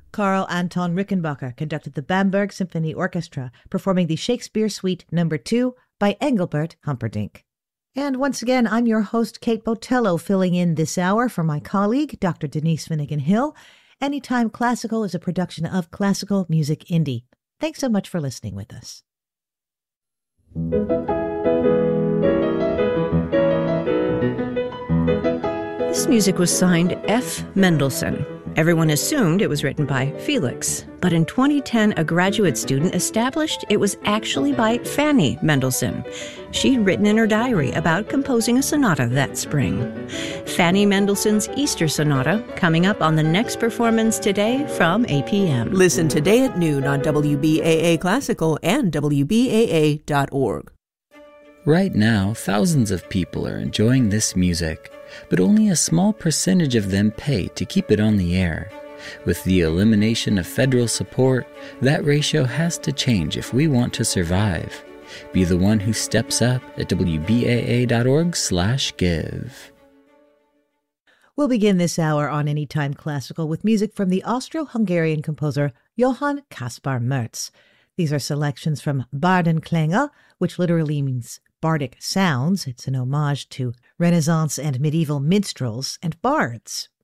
Karl Anton Rickenbacker conducted the Bamberg Symphony Orchestra, performing the Shakespeare Suite No. 2 by Engelbert Humperdinck. And once again, I'm your host, Kate Botello, filling in this hour for my colleague, Dr. Denise Finnegan-Hill. Anytime Classical is a production of Classical Music Indie. Thanks so much for listening with us. This music was signed F. Mendelssohn. Everyone assumed it was written by Felix, but in 2010, a graduate student established it was actually by Fanny Mendelssohn. She'd written in her diary about composing a sonata that spring. Fanny Mendelssohn's Easter Sonata, coming up on the next performance today from 8 p.m. Listen today at noon on WBAA Classical and WBAA.org. Right now, thousands of people are enjoying this music, but only a small percentage of them pay to keep it on the air. With the elimination of federal support, that ratio has to change if we want to survive. Be the one who steps up at WBAA.org/give. We'll begin this hour on Anytime Classical with music from the Austro-Hungarian composer Johann Caspar Merz. These are selections from Bardenklänge, which literally means bardic sounds. It's an homage to Renaissance and medieval minstrels and bards.